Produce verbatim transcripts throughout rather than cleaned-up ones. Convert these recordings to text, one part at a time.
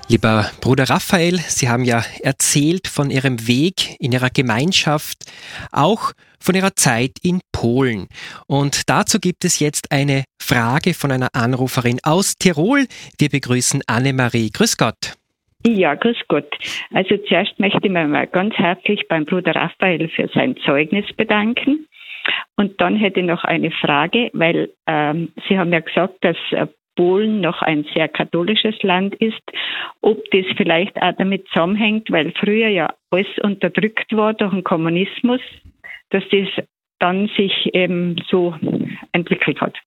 Lieber Bruder Raphael, Sie haben ja erzählt von Ihrem Weg in Ihrer Gemeinschaft, auch von Ihrer Zeit in Polen. Und dazu gibt es jetzt eine Frage von einer Anruferin aus Tirol. Wir begrüßen Annemarie. Grüß Gott. Ja, grüß Gott. Also zuerst möchte ich mich mal ganz herzlich beim Bruder Raphael für sein Zeugnis bedanken. Und dann hätte ich noch eine Frage, weil ähm, Sie haben ja gesagt, dass äh, Polen noch ein sehr katholisches Land ist, ob das vielleicht auch damit zusammenhängt, weil früher ja alles unterdrückt war durch den Kommunismus, dass das dann sich eben so entwickelt hat.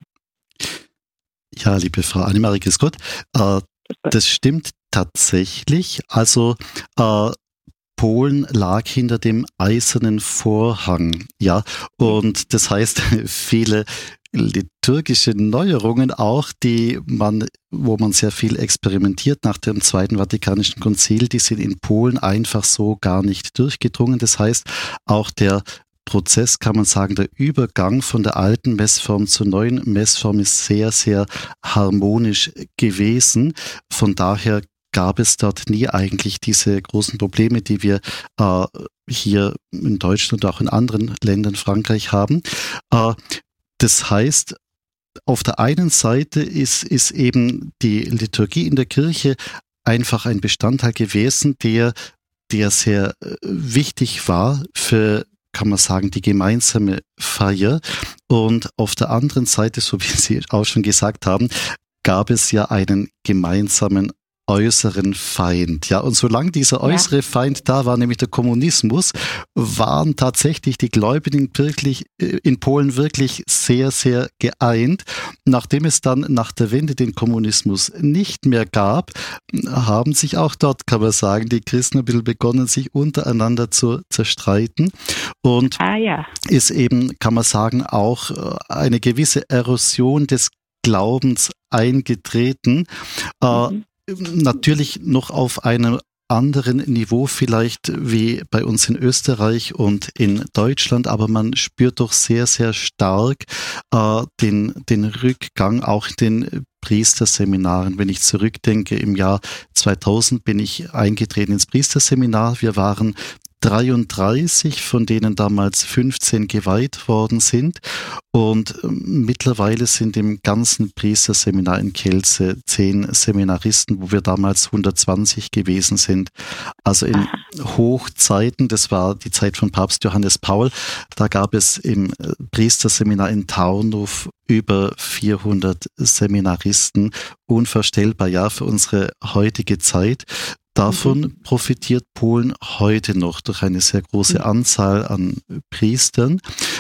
Ja, liebe Frau Annemarie, grüß Gott. Äh, das stimmt tatsächlich. Also äh, Polen lag hinter dem eisernen Vorhang, ja, und das heißt, viele liturgische Neuerungen auch, die man, wo man sehr viel experimentiert nach dem Zweiten Vatikanischen Konzil, die sind in Polen einfach so gar nicht durchgedrungen. Das heißt, auch der Prozess, kann man sagen, der Übergang von der alten Messform zur neuen Messform ist sehr, sehr harmonisch gewesen. Von daher gab es dort nie eigentlich diese großen Probleme, die wir äh, hier in Deutschland und auch in anderen Ländern, Frankreich, haben. Äh, Das heißt, auf der einen Seite ist, ist eben die Liturgie in der Kirche einfach ein Bestandteil gewesen, der, der sehr wichtig war für, kann man sagen, die gemeinsame Feier. Und auf der anderen Seite, so wie Sie auch schon gesagt haben, gab es ja einen gemeinsamen äußeren Feind. Ja, und solange dieser äußere ja. Feind da war, nämlich der Kommunismus, waren tatsächlich die Gläubigen wirklich in Polen wirklich sehr, sehr geeint. Nachdem es dann nach der Wende den Kommunismus nicht mehr gab, haben sich auch dort, kann man sagen, die Christen ein bisschen begonnen, sich untereinander zu zerstreiten. Und ah, ja. ist eben, kann man sagen, auch eine gewisse Erosion des Glaubens eingetreten. Mhm. Natürlich noch auf einem anderen Niveau vielleicht wie bei uns in Österreich und in Deutschland, aber man spürt doch sehr, sehr stark äh, den, den Rückgang auch in den Priesterseminaren. Wenn ich zurückdenke, im Jahr zweitausend bin ich eingetreten ins Priesterseminar. Wir waren dreiunddreißig, von denen damals fünfzehn geweiht worden sind. Und mittlerweile sind im ganzen Priesterseminar in Kielce zehn Seminaristen, wo wir damals hundertzwanzig gewesen sind. Also in Hochzeiten, das war die Zeit von Papst Johannes Paul, da gab es im Priesterseminar in Taunus über vierhundert Seminaristen. Unvorstellbar, ja, für unsere heutige Zeit. Davon mhm. profitiert Polen heute noch durch eine sehr große mhm. Anzahl an Priestern,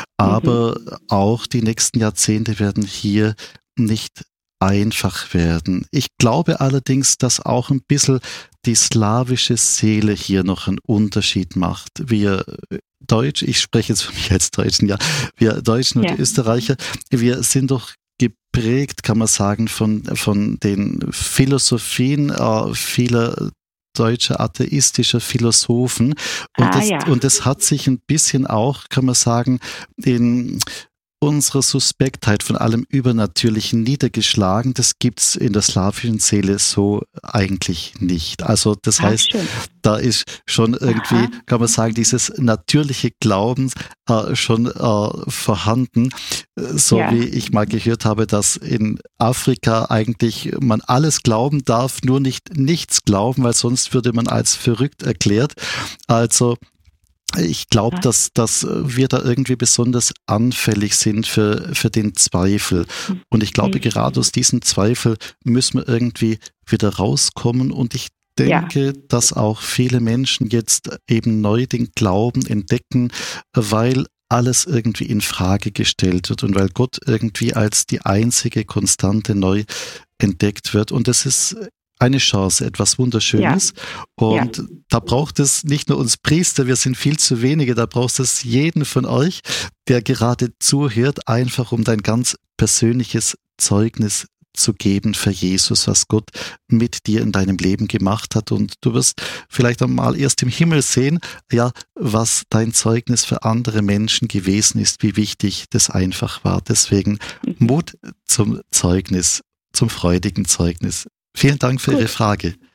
aber mhm. auch die nächsten Jahrzehnte werden hier nicht einfach werden. Ich glaube allerdings, dass auch ein bisschen die slawische Seele hier noch einen Unterschied macht. Wir Deutsch, ich spreche jetzt für mich als Deutschen, ja, wir Deutschen ja. und Österreicher, wir sind doch geprägt, kann man sagen, von, von den Philosophien äh, vieler deutscher atheistischer Philosophen. Und, ah, das, ja. und das hat sich ein bisschen auch, kann man sagen, in unserer Suspektheit von allem Übernatürlichen niedergeschlagen. Das gibt's in der slawischen Seele so eigentlich nicht. Also das ah, heißt, schön. da ist schon irgendwie, Aha. kann man sagen, dieses natürliche Glauben äh, schon äh, vorhanden. So ja. wie ich mal gehört habe, dass in Afrika eigentlich man alles glauben darf, nur nicht nichts glauben, weil sonst würde man als verrückt erklärt. Also ich glaube, ja. dass, dass wir da irgendwie besonders anfällig sind für, für den Zweifel. Und ich glaube, mhm. gerade aus diesem Zweifel müssen wir irgendwie wieder rauskommen. Und ich denke, ja. dass auch viele Menschen jetzt eben neu den Glauben entdecken, weil alles irgendwie in Frage gestellt wird und weil Gott irgendwie als die einzige Konstante neu entdeckt wird. Und das ist eine Chance, etwas Wunderschönes. Ja. Und ja. da braucht es nicht nur uns Priester, wir sind viel zu wenige, da braucht es jeden von euch, der gerade zuhört, einfach um dein ganz persönliches Zeugnis zu geben für Jesus, was Gott mit dir in deinem Leben gemacht hat. Und du wirst vielleicht einmal erst im Himmel sehen, ja, was dein Zeugnis für andere Menschen gewesen ist, wie wichtig das einfach war. Deswegen Mut zum Zeugnis, zum freudigen Zeugnis. Vielen Dank für Gut. Ihre Frage.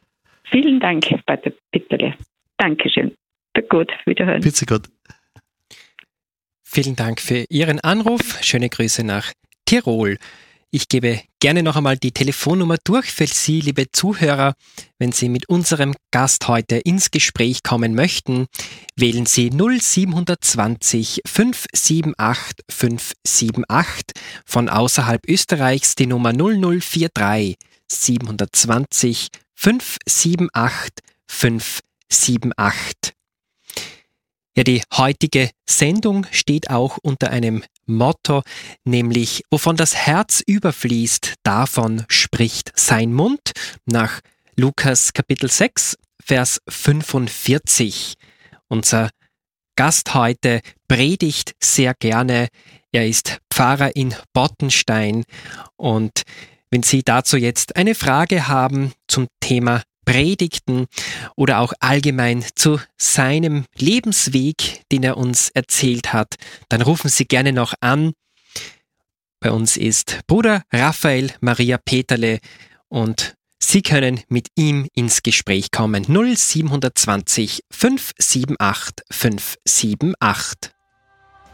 Vielen Dank, Pater Pitterle. Dankeschön. Gut, wiederhören. Bitte Gott. Vielen Dank für Ihren Anruf. Schöne Grüße nach Tirol. Ich gebe gerne noch einmal die Telefonnummer durch für Sie, liebe Zuhörer. Wenn Sie mit unserem Gast heute ins Gespräch kommen möchten, wählen Sie null sieben zwei null fünf sieben acht fünf sieben acht, von außerhalb Österreichs die Nummer null null vier drei sieben zwei null fünf sieben acht fünf sieben acht. Ja, die heutige Sendung steht auch unter einem Motto, nämlich wovon das Herz überfließt, davon spricht sein Mund, nach Lukas Kapitel sechs, Vers fünfundvierzig. Unser Gast heute predigt sehr gerne, er ist Pfarrer in Bottenstein, und wenn Sie dazu jetzt eine Frage haben zum Thema Predigten oder auch allgemein zu seinem Lebensweg, den er uns erzählt hat, dann rufen Sie gerne noch an. Bei uns ist Bruder Raphael Maria Peterle und Sie können mit ihm ins Gespräch kommen. null sieben zwei null fünf sieben acht fünf sieben acht.